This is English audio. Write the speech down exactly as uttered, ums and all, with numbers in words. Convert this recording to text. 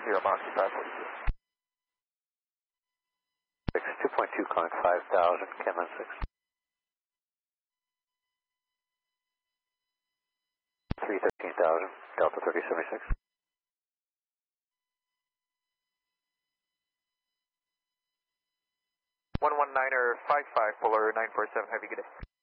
zero Mach five forty-two. two point two calling five thousand, Cayman six. three thirteen thousand, Delta thirty seventy-six. one one niner five five, Polar nine four seven, have a good day.